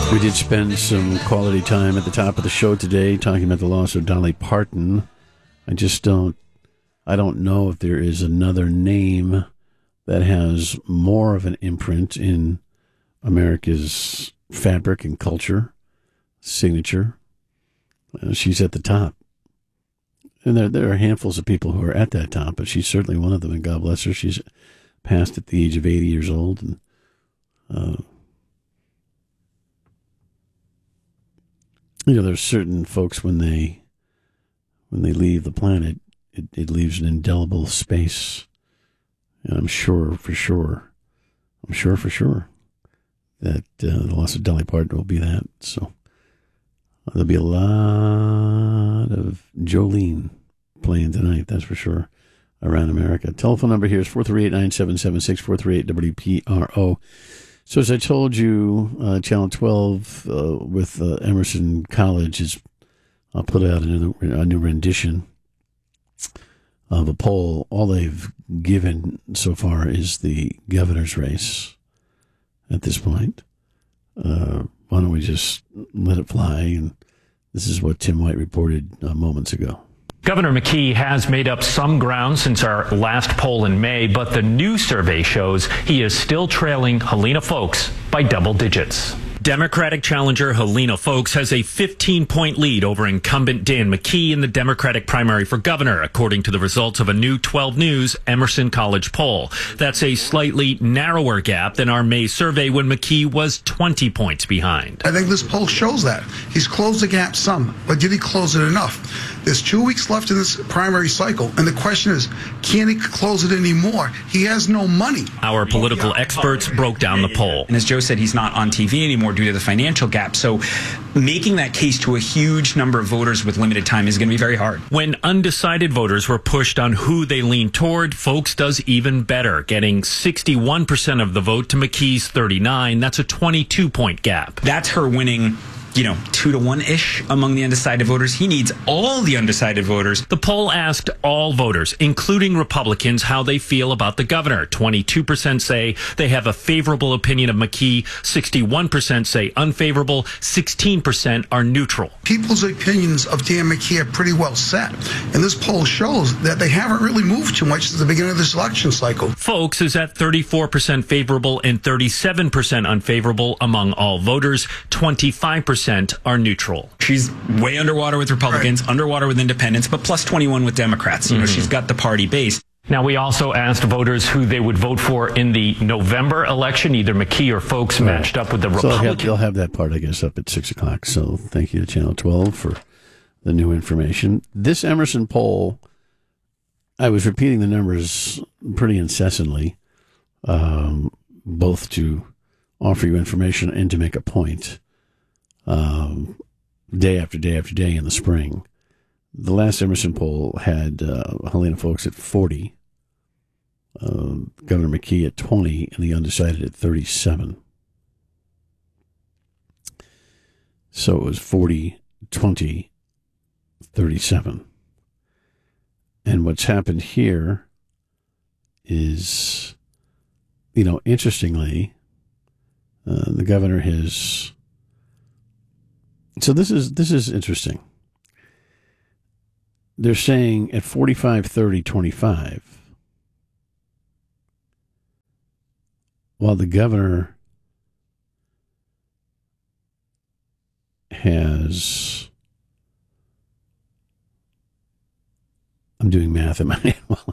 We did spend some quality time at the top of the show today talking about the loss of Dolly Parton. I don't know if there is another name that has more of an imprint in America's fabric and culture, signature. She's at the top. And there are handfuls of people who are at that top, but she's certainly one of them, and God bless her. She's passed at the age of 80 years old, and there's certain folks when they leave the planet, it leaves an indelible space, and I'm sure for sure that the loss of Dolly Parton will be that. So there'll be a lot of Jolene playing tonight, that's for sure, around America. Telephone number here is 438-9776, 438-WPRO. So as I told you, Channel 12 with Emerson College has put out a new rendition of a poll. All they've given so far is the governor's race at this point. Why don't we just let it fly? And this is what Tim White reported moments ago. Governor McKee has made up some ground since our last poll in May, but the new survey shows he is still trailing Helena Foulkes by double digits. Democratic challenger Helena Foulkes has a 15-point lead over incumbent Dan McKee in the Democratic primary for governor, according to the results of a new 12 News Emerson College poll. That's a slightly narrower gap than our May survey when McKee was 20 points behind. I think this poll shows that. He's closed the gap some, but did he close it enough? There's 2 weeks left in this primary cycle, and the question is, can he close it anymore? He has no money. Our political experts broke down the poll. And as Joe said, he's not on TV anymore due to the financial gap. So making that case to a huge number of voters with limited time is going to be very hard. When undecided voters were pushed on who they lean toward, Foulkes does even better, getting 61% of the vote to McKee's 39. That's a 22-point gap. That's her winning 2-to-1-ish among the undecided voters. He needs all the undecided voters. The poll asked all voters, including Republicans, how they feel about the governor. 22% say they have a favorable opinion of McKee. 61% say unfavorable. 16% are neutral. People's opinions of Dan McKee are pretty well set. And this poll shows that they haven't really moved too much since the beginning of this election cycle. Foulkes is at 34% favorable and 37% unfavorable among all voters. 25% are neutral. She's way underwater with Republicans, right, underwater with independents, but plus 21 with Democrats. She's got the party base. Now, we also asked voters who they would vote for in the November election, either McKee or Foulkes, matched up with the Republicans. So you'll have that part, I guess, up at 6 o'clock. So thank you to Channel 12 for the new information. This Emerson poll, I was repeating the numbers pretty incessantly, both to offer you information and to make a point. Day after day after day in the spring. The last Emerson poll had Helena Foulkes at 40, Governor McKee at 20, and the undecided at 37. So it was 40, 20, 37. And what's happened here is, interestingly, the governor has... So this is interesting. They're saying at 45, 30, 25, while the governor has, I'm doing math in my head while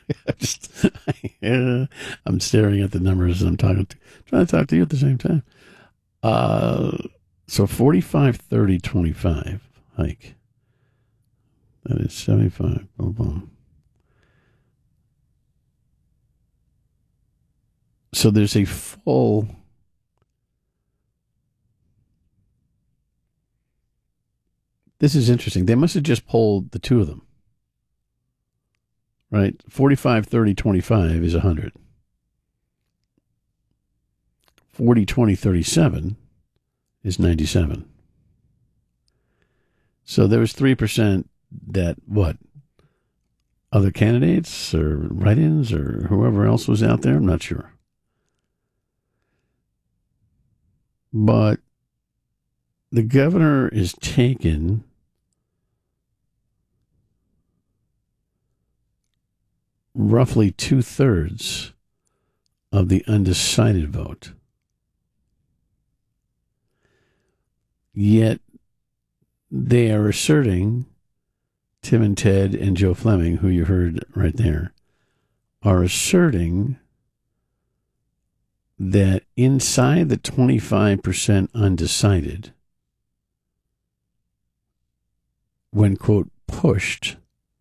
I'm staring at the numbers and I'm trying to talk to you at the same time. So 45, 30, 25 hike. That is 75. Boom, boom. So there's a full... This is interesting. They must have just polled the two of them. Right? 45, 30, 25 is 100. 40, 20, 37 is 97. So there was 3% that, other candidates or write-ins or whoever else was out there? I'm not sure. But the governor is taken roughly 2/3 of the undecided vote. Yet they are asserting, Tim and Ted and Joe Fleming, who you heard right there, are asserting that inside the 25% undecided, when, quote, pushed,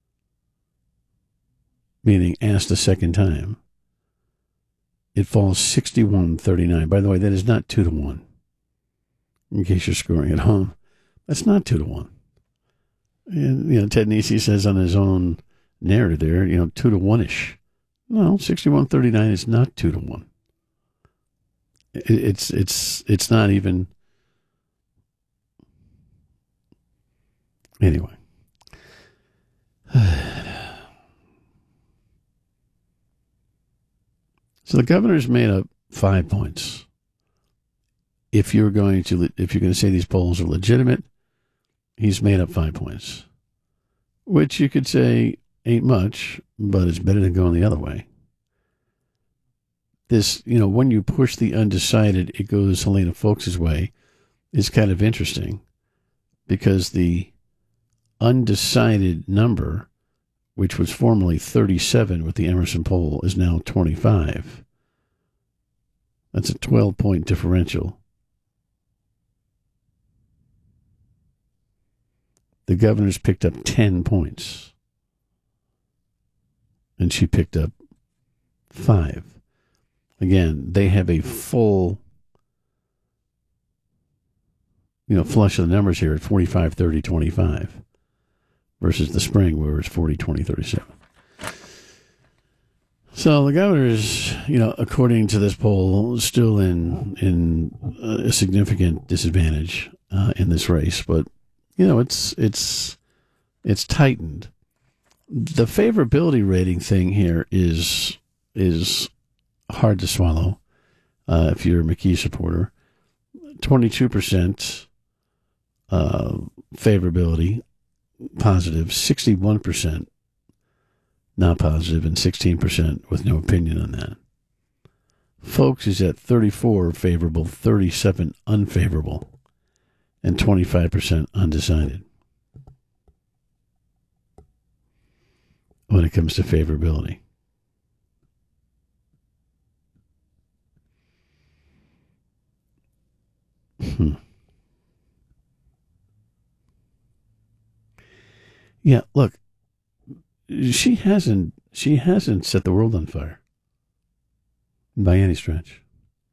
meaning asked a second time, it falls 61-39. By the way, that is not 2-1. In case you're scoring at home, that's not 2-1. And, Ted Nesi says on his own narrative there, 2-1-ish. No, 61-39 is not 2-1. It's not even. Anyway. So the governor's made up 5 points. If you're going to say these polls are legitimate, he's made up 5 points, which you could say ain't much, but it's better than going the other way. This, when you push the undecided, it goes Helena Foulkes' way, is kind of interesting because the undecided number, which was formerly 37 with the Emerson poll, is now 25. That's a 12-point differential. The governor's picked up 10 points. And she picked up 5. Again, they have a full, flush of the numbers here at 45-30-25 versus the spring where it's 40-20-37. So the governor is, according to this poll, still in a significant disadvantage in this race, but it's tightened. The favorability rating thing here is hard to swallow if you're a McKee supporter. 22% favorability, positive, 61% not positive, and 16% with no opinion on that. Foulkes is at 34 favorable, 37 unfavorable, and 25% undecided when it comes to favorability. Yeah, look, she hasn't set the world on fire by any stretch.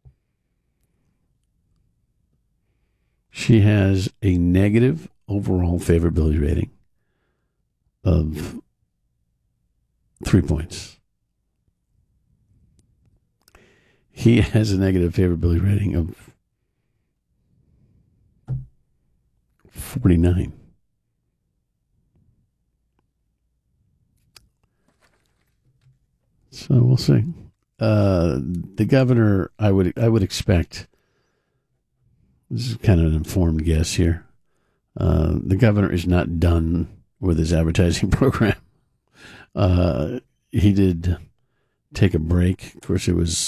She has a negative overall favorability rating of 3 points. He has a negative favorability rating of 49. So we'll see. The governor, I would expect. This is kind of an informed guess here. The governor is not done with his advertising program. He did take a break. Of course, it was